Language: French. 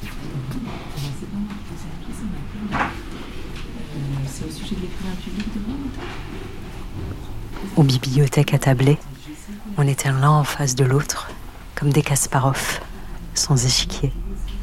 C'est au sujet de l'écrivain public de Rome. Aux bibliothèques attablées, on était l'un en face de l'autre, comme des Kasparov, sans échiquier.